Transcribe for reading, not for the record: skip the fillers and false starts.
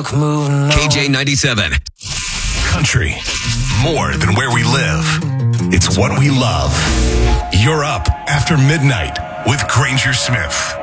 truck moving on. KJ 97. Country, more than where we live. It's what we love. You're up after midnight with Granger Smith.